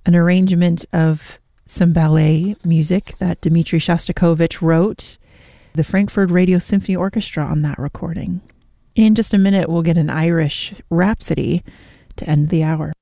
an arrangement of some ballet music that Dmitri Shostakovich wrote. The Frankfurt Radio Symphony Orchestra on that recording. In just a minute, we'll get an Irish rhapsody to end the hour.